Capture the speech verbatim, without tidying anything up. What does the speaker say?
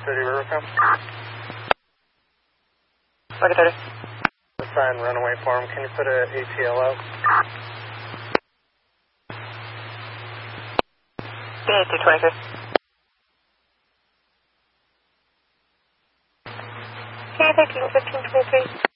thirty Rivercom. Roger thirty. Assign runaway form. Can you put a A T L out? B two twenty-three. Can you take fifteen twenty-three?